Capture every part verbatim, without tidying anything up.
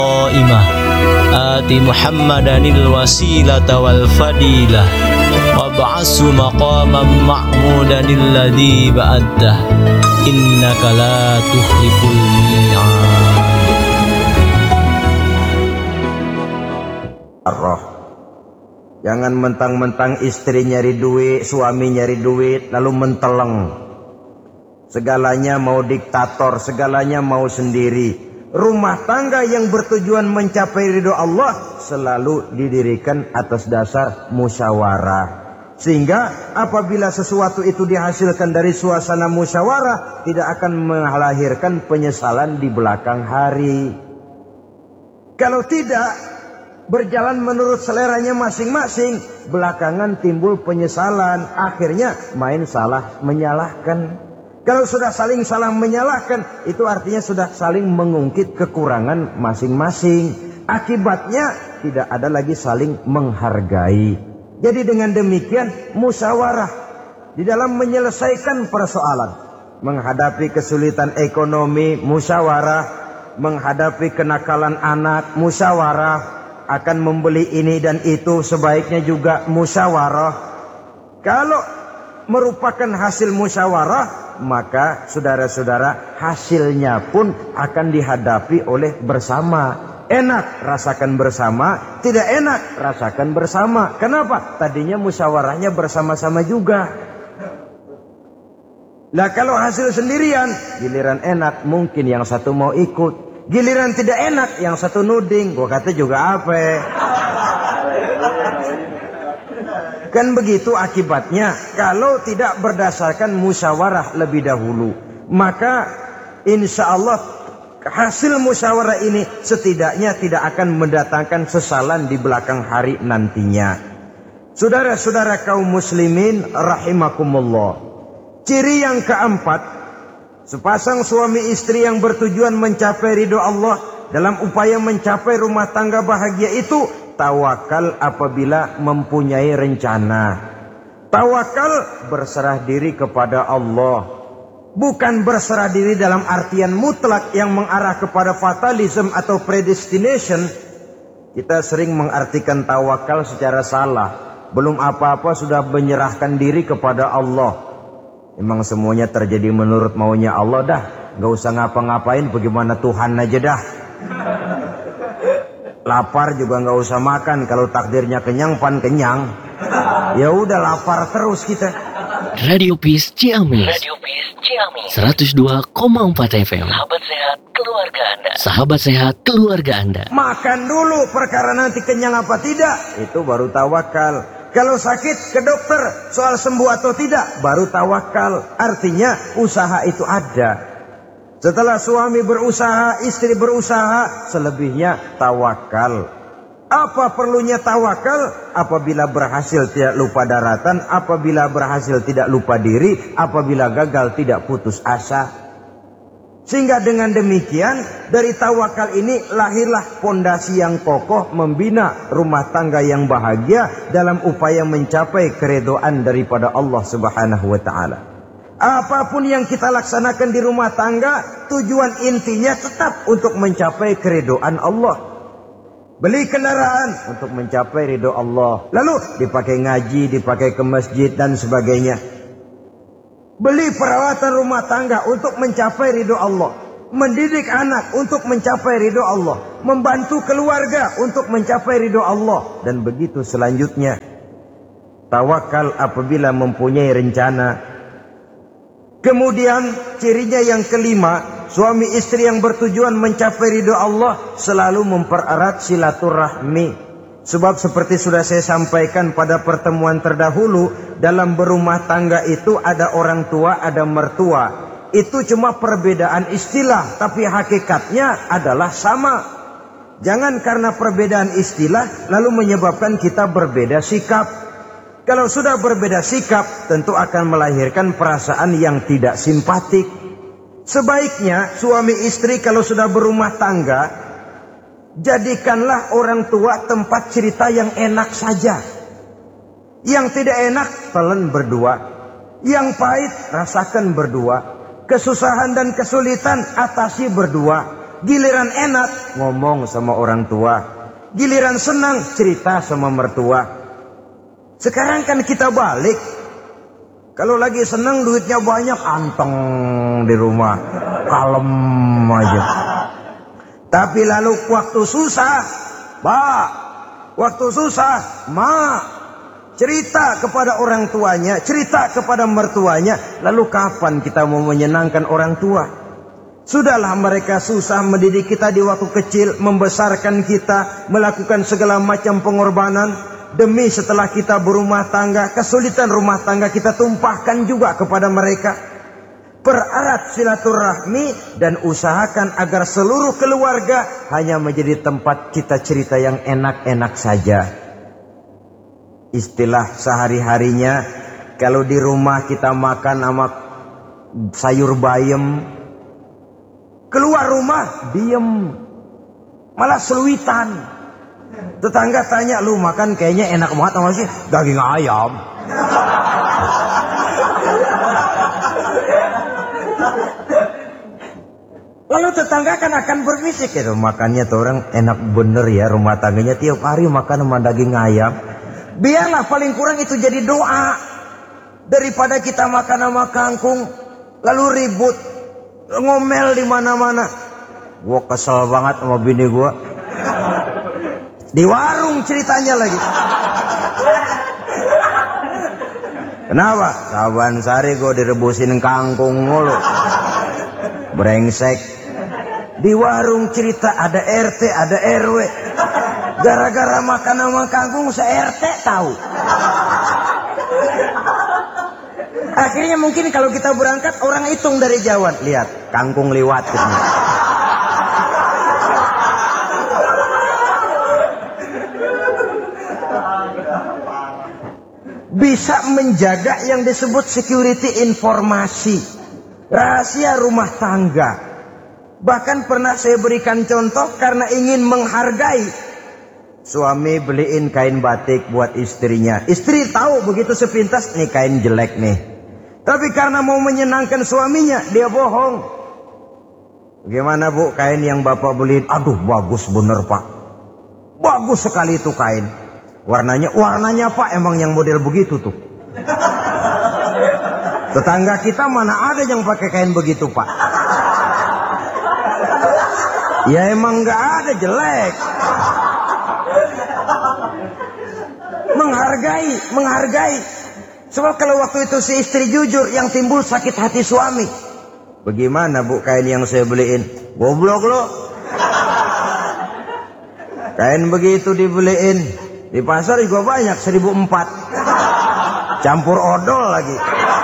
Qaimah ati Muhammadanil wasilata wal fadilah wab'asu maqaman ma'mudanil ladzi ba'addah innaka la tukhliful mi'ad. Jangan mentang-mentang istri nyari duit, suami nyari duit, lalu menteleng. Segalanya mau diktator, segalanya mau sendiri. Rumah tangga yang bertujuan mencapai ridho Allah selalu didirikan atas dasar musyawarah. Sehingga apabila sesuatu itu dihasilkan dari suasana musyawarah, tidak akan melahirkan penyesalan di belakang hari. Kalau tidak, berjalan menurut seleranya masing-masing, belakangan timbul penyesalan, akhirnya main salah menyalahkan. Kalau sudah saling salah menyalahkan, itu artinya sudah saling mengungkit kekurangan masing-masing. Akibatnya tidak ada lagi saling menghargai. Jadi dengan demikian musyawarah di dalam menyelesaikan persoalan, menghadapi kesulitan ekonomi musyawarah, menghadapi kenakalan anak musyawarah, akan membeli ini dan itu sebaiknya juga musyawarah. Kalau merupakan hasil musyawarah, maka saudara-saudara hasilnya pun akan dihadapi oleh bersama. Enak rasakan bersama, tidak enak rasakan bersama. Kenapa? Tadinya musyawarahnya bersama-sama juga. Nah kalau hasil sendirian, giliran enak mungkin yang satu mau ikut, giliran tidak enak yang satu nuding. Gua kata juga apa? Kan begitu akibatnya kalau tidak berdasarkan musyawarah lebih dahulu. Maka insya Allah hasil musyawarah ini setidaknya tidak akan mendatangkan sesalan di belakang hari nantinya. Saudara-saudara kaum muslimin rahimakumullah. Ciri yang keempat, sepasang suami istri yang bertujuan mencapai ridho Allah dalam upaya mencapai rumah tangga bahagia itu tawakal apabila mempunyai rencana. Tawakal berserah diri kepada Allah. Bukan berserah diri dalam artian mutlak yang mengarah kepada fatalism atau predestination. Kita sering mengartikan tawakal secara salah. Belum apa-apa sudah menyerahkan diri kepada Allah. Emang semuanya terjadi menurut maunya Allah dah. Gak usah ngapa-ngapain, bagaimana Tuhan aja dah. Lapar juga nggak usah makan, kalau takdirnya kenyang pan kenyang. Ya udah lapar terus kita. Radio Peace Ciamis. Radio Peace Ciamis. seratus dua koma empat F M. Sahabat sehat keluarga Anda. Sahabat sehat keluarga Anda. Makan dulu perkara nanti kenyang apa tidak, itu baru tawakal. Kalau sakit ke dokter, soal sembuh atau tidak baru tawakal. Artinya usaha itu ada. Setelah suami berusaha, istri berusaha, selebihnya tawakal. Apa perlunya tawakal? Apabila berhasil tidak lupa daratan, apabila berhasil tidak lupa diri, apabila gagal tidak putus asa. Sehingga dengan demikian, dari tawakal ini lahirlah pondasi yang kokoh membina rumah tangga yang bahagia dalam upaya mencapai keridhaan daripada Allah Subhanahu wa taala. Apapun yang kita laksanakan di rumah tangga, tujuan intinya tetap untuk mencapai keridhaan Allah. Beli kendaraan untuk mencapai ridho Allah. Lalu dipakai ngaji, dipakai ke masjid dan sebagainya. Beli peralatan rumah tangga untuk mencapai ridho Allah. Mendidik anak untuk mencapai ridho Allah. Membantu keluarga untuk mencapai ridho Allah. Dan begitu selanjutnya. Tawakal apabila mempunyai rencana. Kemudian cirinya yang kelima, suami istri yang bertujuan mencapai ridho Allah selalu mempererat silaturahmi. Sebab seperti sudah saya sampaikan pada pertemuan terdahulu, dalam berumah tangga itu ada orang tua, ada mertua. Itu cuma perbedaan istilah, tapi hakikatnya adalah sama. Jangan karena perbedaan istilah lalu menyebabkan kita berbeda sikap. Kalau sudah berbeda sikap, tentu akan melahirkan perasaan yang tidak simpatik. Sebaiknya suami istri kalau sudah berumah tangga, jadikanlah orang tua tempat cerita yang enak saja. Yang tidak enak, telan berdua. Yang pahit, rasakan berdua. Kesusahan dan kesulitan, atasi berdua. Giliran enak ngomong sama orang tua, giliran senang cerita sama mertua. Sekarang kan kita balik. Kalau lagi senang duitnya banyak, anteng di rumah, kalem aja. Tapi lalu waktu susah, Pak, waktu susah, Ma, cerita kepada orang tuanya, cerita kepada mertuanya. Lalu kapan kita mau menyenangkan orang tua? Sudahlah mereka susah mendidik kita di waktu kecil, membesarkan kita, melakukan segala macam pengorbanan. Demi setelah kita berumah tangga, kesulitan rumah tangga kita tumpahkan juga kepada mereka. Pererat silaturahmi dan usahakan agar seluruh keluarga hanya menjadi tempat kita cerita yang enak-enak saja. Istilah sehari-harinya, kalau di rumah kita makan sama sayur bayam, keluar rumah diem, malah seluitan. Tetangga tanya, lu makan kayaknya enak banget sama sih, daging ayam. Lalu tetangga kan akan berbisik, ya makannya tuh orang enak bener ya, rumah tangganya tiap hari makan sama daging ayam. Biarlah paling kurang itu jadi doa, daripada kita makan sama kangkung lalu ribut ngomel di mana-mana. Gua kesel banget sama bini gua. Di warung ceritanya lagi. Kenapa? Saban sari gua direbusin kangkung mulu. Brengsek. Di warung cerita ada R T, ada R W. Gara-gara makan sama kangkung se-R T tahu. Akhirnya mungkin kalau kita berangkat orang hitung dari jauhan. Lihat, kangkung liwat gitu. Bisa menjaga yang disebut security informasi, rahasia rumah tangga. Bahkan pernah saya berikan contoh karena ingin menghargai. Suami beliin kain batik buat istrinya. Istri tahu begitu sepintas, nih kain jelek nih. Tapi karena mau menyenangkan suaminya, dia bohong. Bagaimana bu, kain yang bapak beliin? Aduh bagus bener pak. Bagus sekali itu kain. Warnanya, warnanya pak emang yang model begitu tuh. Tetangga kita mana ada yang pakai kain begitu pak. Ya emang nggak ada, jelek. Menghargai, menghargai. Sebab kalau waktu itu si istri jujur, yang timbul sakit hati suami. Bagaimana bu kain yang saya beliin? Goblok lo. Kain begitu dibeliin di pasar juga banyak, seribu empat. Campur odol lagi.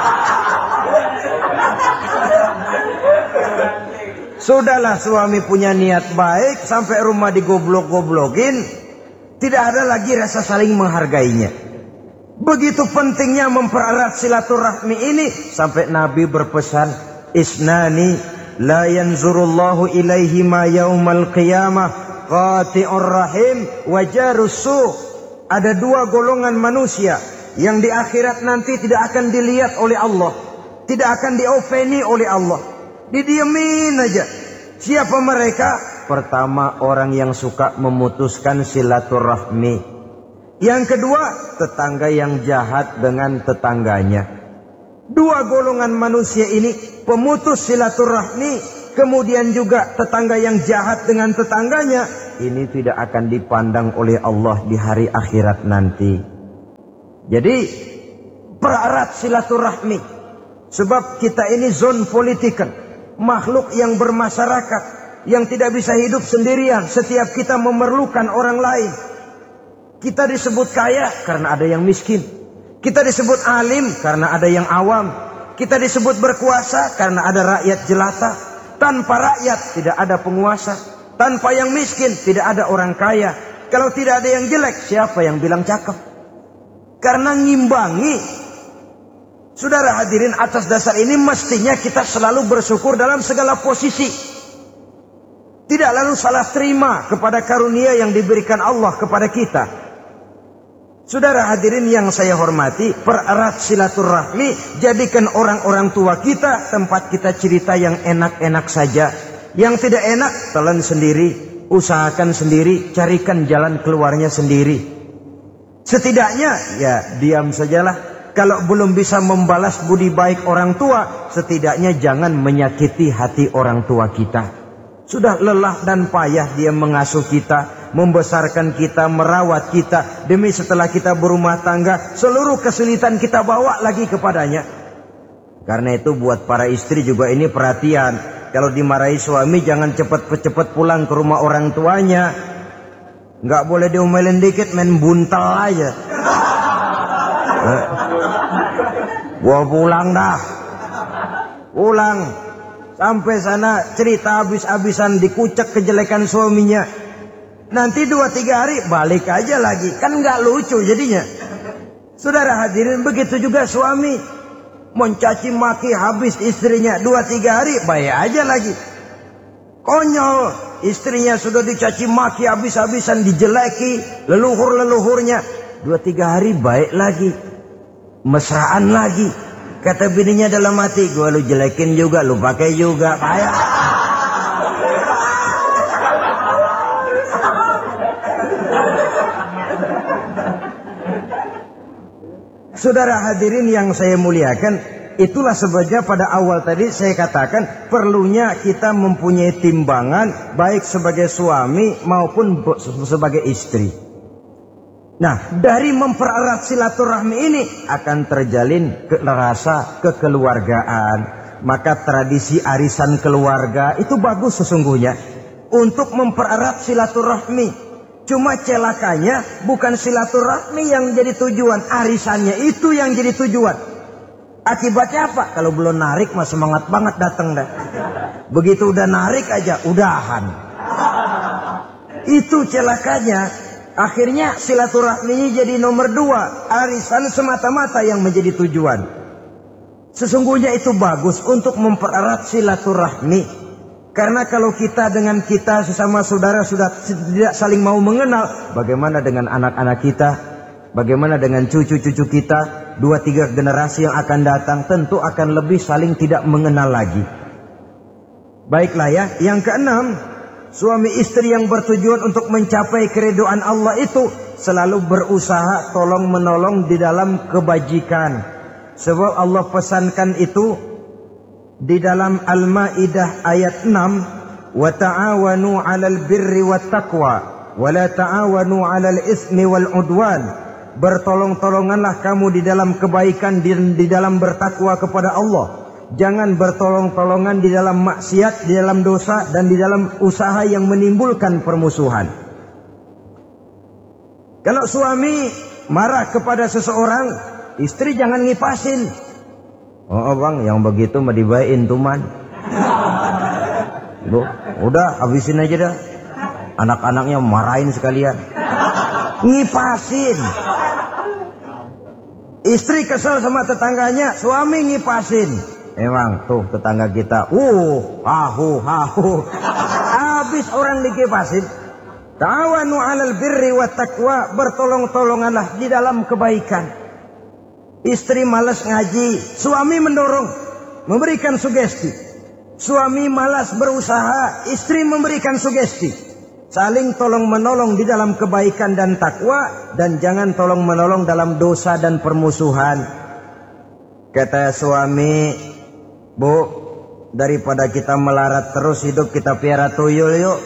Sudahlah suami punya niat baik, sampai rumah digoblok-goblokin, tidak ada lagi rasa saling menghargainya. Begitu pentingnya mempererat silaturahmi ini, sampai Nabi berpesan, isnani la yanzurullahu ilaihima yaumal qiyamah qati'ur rahim wa jarus su'. Ada dua golongan manusia yang di akhirat nanti tidak akan dilihat oleh Allah, tidak akan diopeni oleh Allah, didiemin aja. Siapa mereka? Pertama, orang yang suka memutuskan silaturahmi. Yang kedua, tetangga yang jahat dengan tetangganya. Dua golongan manusia ini, pemutus silaturahmi, kemudian juga tetangga yang jahat dengan tetangganya, ini tidak akan dipandang oleh Allah di hari akhirat nanti. Jadi pererat silaturahmi, sebab kita ini zon politikan, makhluk yang bermasyarakat, yang tidak bisa hidup sendirian. Setiap kita memerlukan orang lain. Kita disebut kaya karena ada yang miskin. Kita disebut alim karena ada yang awam. Kita disebut berkuasa karena ada rakyat jelata. Tanpa rakyat tidak ada penguasa. Tanpa yang miskin tidak ada orang kaya. Kalau tidak ada yang jelek, siapa yang bilang cakep? Karena ngimbangi. Saudara hadirin, atas dasar ini mestinya kita selalu bersyukur dalam segala posisi. Tidak lalu salah terima kepada karunia yang diberikan Allah kepada kita. Saudara hadirin yang saya hormati, pererat silaturahmi, jadikan orang-orang tua kita tempat kita cerita yang enak-enak saja, Yang tidak enak, telan sendiri, usahakan sendiri, carikan jalan keluarnya sendiri. Setidaknya, ya diam sajalah. Kalau belum bisa membalas budi baik orang tua, setidaknya jangan menyakiti hati orang tua kita. Sudah lelah dan payah dia mengasuh kita, membesarkan kita, merawat kita. Demi setelah kita berumah tangga, seluruh kesulitan kita bawa lagi kepadanya. Karena itu buat para istri juga ini perhatian. Kalau dimarahi suami jangan cepat-cepat pulang ke rumah orang tuanya. Nggak boleh diomelin dikit, main buntal aja. Gua pulang dah. Pulang. Sampai sana cerita habis-habisan, dikucek kejelekan suaminya. Nanti dua tiga hari balik aja lagi. Kan nggak lucu jadinya. Saudara hadirin, begitu juga suami. Mencaci maki habis istrinya, dua tiga hari baik aja lagi. Konyol, istrinya sudah dicaci maki habis-habisan, dijeleki leluhur-leluhurnya, dua tiga hari baik lagi, mesraan lagi. Kata bininya dalam hati, gua lu jelekin juga, lu pakai juga, kayak. Saudara hadirin yang saya muliakan, itulah sebabnya pada awal tadi saya katakan perlunya kita mempunyai timbangan baik sebagai suami maupun sebagai istri. Nah, dari mempererat silaturahmi ini akan terjalin ke rasa kekeluargaan. Maka tradisi arisan keluarga itu bagus sesungguhnya untuk mempererat silaturahmi. Cuma celakanya bukan silaturahmi yang jadi tujuan, arisannya itu yang jadi tujuan. Akibatnya apa? Kalau belum narik mah semangat banget datang dah. Begitu udah narik aja udahan. Itu celakanya. Akhirnya silaturahminya jadi nomor dua, arisan semata-mata yang menjadi tujuan. Sesungguhnya itu bagus untuk mempererat silaturahmi. Karena kalau kita dengan kita sesama saudara sudah tidak saling mau mengenal, bagaimana dengan anak-anak kita? Bagaimana dengan cucu-cucu kita? Dua tiga generasi yang akan datang tentu akan lebih saling tidak mengenal lagi. Baiklah ya, yang keenam, suami istri yang bertujuan untuk mencapai keridhaan Allah itu selalu berusaha tolong menolong di dalam kebajikan. Sebab Allah pesankan itu di dalam Al-Maidah ayat enam, wa ta'awanu 'alal birri wat taqwa wa la ta'awanu 'alal ismi wal 'udwan. Bertolong-tolonganlah kamu di dalam kebaikan dan di dalam bertakwa kepada Allah. Jangan bertolong-tolongan di dalam maksiat, di dalam dosa dan di dalam usaha yang menimbulkan permusuhan. Kalau suami marah kepada seseorang, istri jangan ngipasin. Oh bang, yang begitu mah dibayain tuman. Bu, udah habisin aja dah. Anak-anaknya marahin sekalian. Ngipasin. Istri kesel sama tetangganya, suami ngipasin. Emang tuh tetangga kita, uh, hahu, hahu. Habis orang dikipasin. Ta'awanu 'alal birri wat taqwa, bertolong-tolonganlah di dalam kebaikan. Istri malas ngaji, suami mendorong, memberikan sugesti. Suami malas berusaha, istri memberikan sugesti. Saling tolong menolong di dalam kebaikan dan takwa, dan jangan tolong menolong dalam dosa dan permusuhan. Kata suami, bu, daripada kita melarat terus hidup, kita piara tuyul yuk.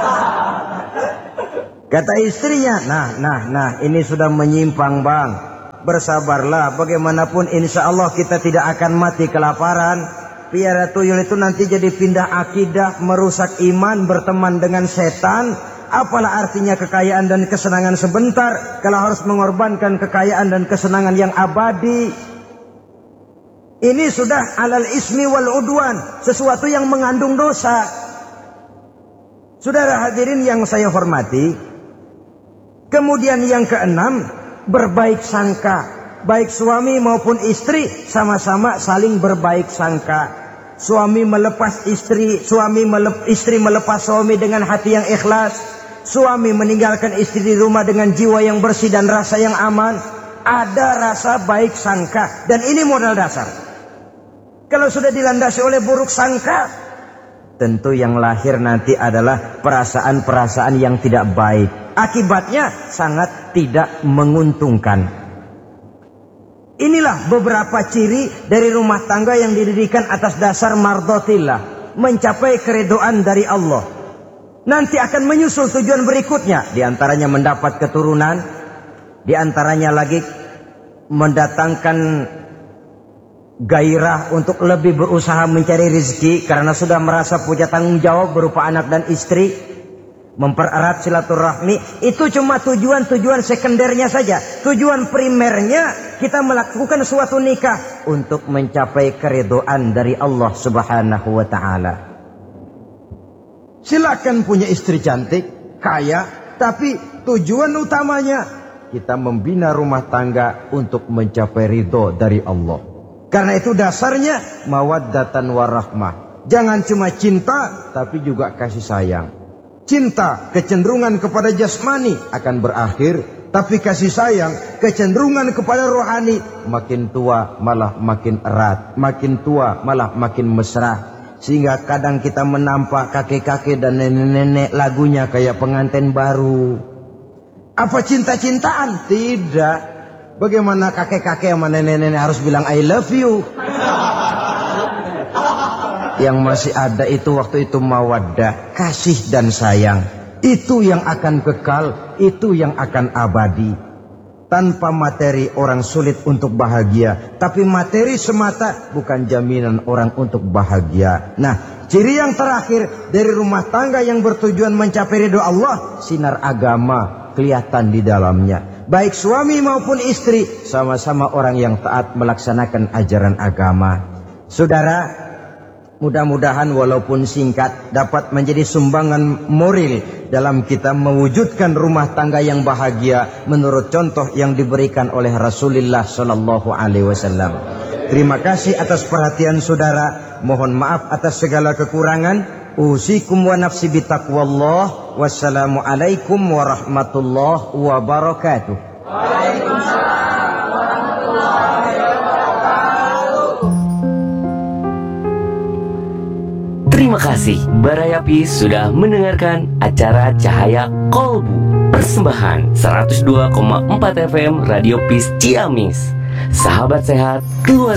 Kata istrinya, nah, nah, nah, ini sudah menyimpang bang. Bersabarlah, bagaimanapun insya Allah kita tidak akan mati kelaparan. Piara tuyul itu nanti jadi pindah akidah, merusak iman, berteman dengan setan. Apalah artinya kekayaan dan kesenangan sebentar kalau harus mengorbankan kekayaan dan kesenangan yang abadi. Ini sudah alal ismi wal udwan, sesuatu yang mengandung dosa. Saudara hadirin yang saya hormati, kemudian yang keenam, berbaik sangka. Baik suami maupun istri sama-sama saling berbaik sangka. Suami melepas istri, suami melep, istri melepas suami dengan hati yang ikhlas. Suami meninggalkan istri di rumah dengan jiwa yang bersih dan rasa yang aman. Ada rasa baik sangka, dan ini modal dasar. Kalau sudah dilandasi oleh buruk sangka, tentu yang lahir nanti adalah perasaan-perasaan yang tidak baik. Akibatnya sangat tidak menguntungkan. Inilah beberapa ciri dari rumah tangga yang didirikan atas dasar mardhatillah, mencapai keridhaan dari Allah. Nanti akan menyusul tujuan berikutnya, di antaranya mendapat keturunan, di antaranya lagi mendatangkan gairah untuk lebih berusaha mencari rezeki karena sudah merasa punya tanggung jawab berupa anak dan istri, mempererat silaturahmi. Itu cuma tujuan-tujuan sekundernya saja. Tujuan primernya kita melakukan suatu nikah untuk mencapai keridhaan dari Allah Subhanahu wa taala. Silakan punya istri cantik, kaya, tapi tujuan utamanya kita membina rumah tangga untuk mencapai ridho dari Allah. Karena itu dasarnya mawaddatan warahmah. Jangan cuma cinta, tapi juga kasih sayang. Cinta, kecenderungan kepada jasmani akan berakhir, tapi kasih sayang, kecenderungan kepada rohani, makin tua malah makin erat, makin tua malah makin mesra. Sehingga kadang kita menampak kakek-kakek dan nenek-nenek lagunya kayak pengantin baru. Apa cinta-cintaan? Tidak. Bagaimana kakek-kakek sama nenek-nenek harus bilang I love you? Yang masih ada itu waktu itu mawaddah, kasih dan sayang. Itu yang akan kekal, itu yang akan abadi. Tanpa materi orang sulit untuk bahagia, tapi materi semata bukan jaminan orang untuk bahagia. Nah, ciri yang terakhir dari rumah tangga yang bertujuan mencapai ridho Allah, sinar agama kelihatan di dalamnya. Baik suami maupun istri sama-sama orang yang taat melaksanakan ajaran agama. Saudara, mudah-mudahan walaupun singkat dapat menjadi sumbangan moral dalam kita mewujudkan rumah tangga yang bahagia menurut contoh yang diberikan oleh Rasulullah Sallallahu Alaihi Wasallam. Terima kasih atas perhatian saudara. Mohon maaf atas segala kekurangan. Usikum wa nafsi bitaqwallah. Wassalamualaikum warahmatullahi wabarakatuh. Waalaikumsalam warahmatullahi wabarakatuh. Terima kasih Barayapi sudah mendengarkan acara Cahaya Kolbu, persembahan seratus dua koma empat F M Radio Peace Ciamis. Sahabat sehat keluar